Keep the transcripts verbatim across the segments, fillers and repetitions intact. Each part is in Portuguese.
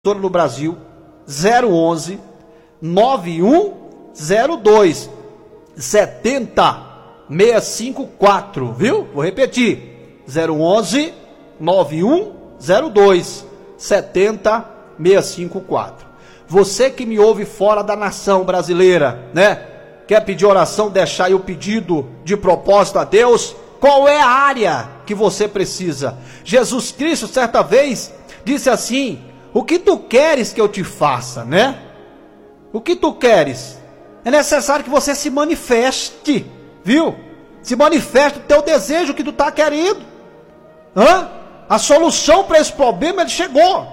no Brasil, zero onze, nove um zero dois, sete zero seis cinco quatro, viu? Vou repetir, zero onze, nove um zero dois, sete zero seis cinco quatro. Você que me ouve fora da nação brasileira, né? Quer pedir oração, deixar aí o pedido de propósito a Deus? Qual é a área que você precisa? Jesus Cristo, certa vez, disse assim: o que tu queres que eu te faça, né? O que tu queres? É necessário que você se manifeste, viu? Se manifeste o teu desejo que tu está querendo. Hã? A solução para esse problema, ele chegou.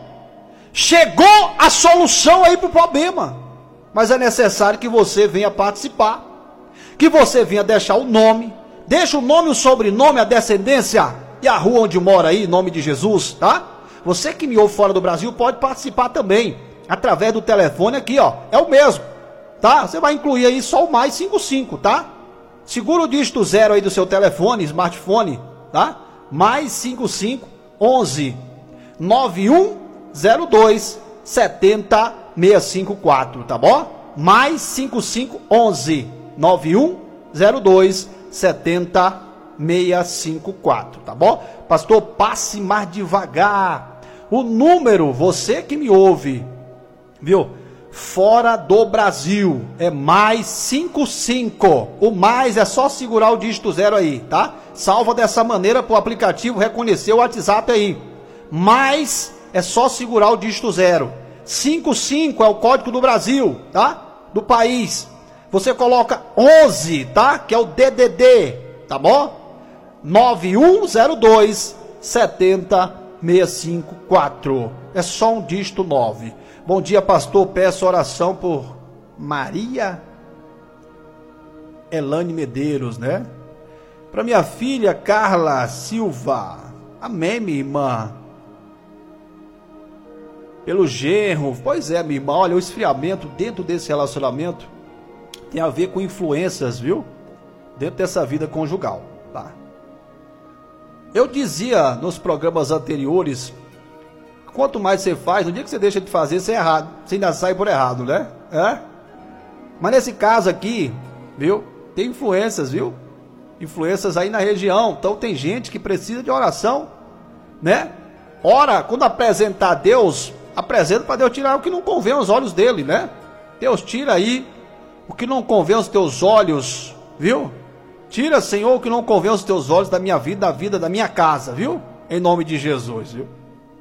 Chegou a solução aí para o problema. Mas é necessário que você venha participar. Que você venha deixar o nome. Deixa o nome, o sobrenome, a descendência e a rua onde mora aí, em nome de Jesus, tá? Você que me ouve fora do Brasil pode participar também, através do telefone aqui, ó, é o mesmo, tá? Você vai incluir aí só o mais cinquenta e cinco, tá? Segura o dígito zero aí do seu telefone, smartphone, tá? Mais cinquenta e cinco, onze, nove um zero dois, sete zero seis cinco quatro, tá bom? Mais cinquenta e cinco, onze, nove um zero dois, sete zero seis cinco quatro, tá bom? Pastor, passe mais devagar. O número, você que me ouve, viu? Fora do Brasil, é mais cinquenta e cinco. O mais é só segurar o dígito zero aí, tá? Salva dessa maneira para o aplicativo reconhecer o WhatsApp aí. Mais é só segurar o dígito zero. cinquenta e cinco é o código do Brasil, tá? Do país. Você coloca onze, tá? Que é o D D D, tá bom? nove um zero dois, sete zero seis cinco quatro. É só um dígito nove. Bom dia, pastor. Peço oração por Maria Elane Medeiros, né? Para minha filha Carla Silva. Amém, minha irmã. Pelo genro. Pois é, minha irmã. Olha, o esfriamento dentro desse relacionamento tem a ver com influências, viu? Dentro dessa vida conjugal, tá? Eu dizia nos programas anteriores, quanto mais você faz, no dia que você deixa de fazer, você é errado. Você ainda sai por errado, né? É? Mas nesse caso aqui, viu? Tem influências, viu? Influências aí na região. Então tem gente que precisa de oração, né? Ora, quando apresentar a Deus, apresenta para Deus tirar o que não convém aos olhos dele, né? Deus tira aí o que não convém aos teus olhos, viu? Tira, Senhor, o que não convém aos teus olhos da minha vida, da vida da minha casa, viu? Em nome de Jesus, viu?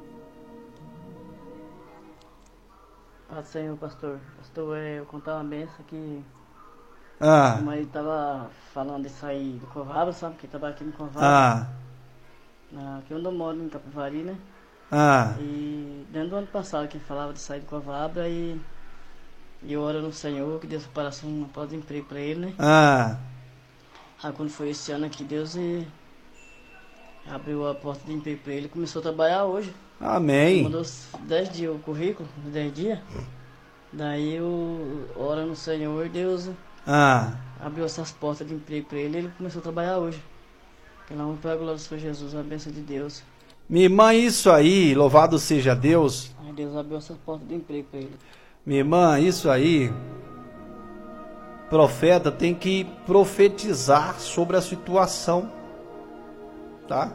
Ah, Senhor, pastor. Pastor, é, eu contar uma benção que Ah. a mãe estava falando de sair do Covado, sabe? Que estava aqui no Covado. Ah. Na, aqui onde eu moro, em Capivari, né? Ah. E dentro do ano passado que falava de sair do Covado, aí eu oro no Senhor, que Deus parasse uma porta de emprego para ele, né? Ah. Aí quando foi esse ano aqui, Deus e, abriu a porta de emprego para ele e começou a trabalhar hoje. Amém. Mandou dez dias o currículo, dez dias. Daí eu oro no Senhor, Deus Ah. abriu essas portas de emprego para ele e ele começou a trabalhar hoje. Pela honra e pela glória do Senhor Jesus, a bênção de Deus. Minha irmã, isso aí, louvado seja Deus. Aí Deus abriu essas portas de emprego para ele. Minha irmã, isso aí, profeta tem que profetizar sobre a situação, tá?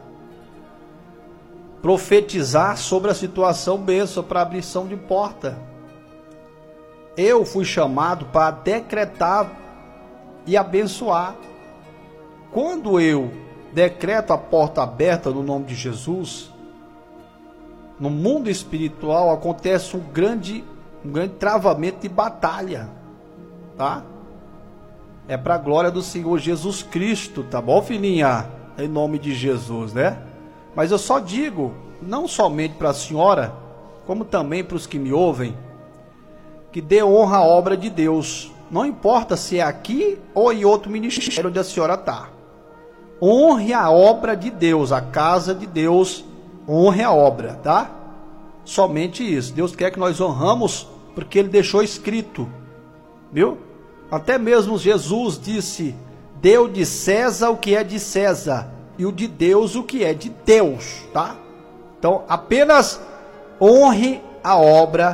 Profetizar sobre a situação, bênção para abrição de porta. Eu fui chamado para decretar e abençoar. Quando eu decreto a porta aberta no nome de Jesus, no mundo espiritual acontece um grande, um grande travamento de batalha, tá? É para a glória do Senhor Jesus Cristo, tá bom, filhinha? Em nome de Jesus, né? Mas eu só digo, não somente para a senhora, como também para os que me ouvem, que dê honra à obra de Deus. Não importa se é aqui ou em outro ministério onde a senhora está. Honre a obra de Deus, a casa de Deus, honre a obra, tá? Somente isso. Deus quer que nós honramos porque Ele deixou escrito, viu? Até mesmo Jesus disse: deu de César o que é de César e o de Deus o que é de Deus, tá? Então apenas honre a obra